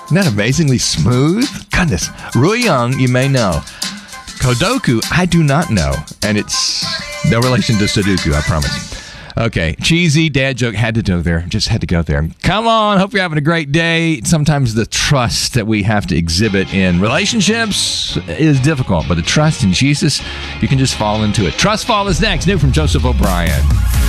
Isn't that amazingly smooth? Goodness. Ruyang, you may know. Kodoku, I do not know. And it's no relation to Sudoku, I promise. Okay, cheesy dad joke, had to go there. Just had to go there. Come on, hope you're having a great day. Sometimes the trust that we have to exhibit in relationships is difficult, but the trust in Jesus, you can just fall into it. Trust Fall is next, new from Joseph O'Brien.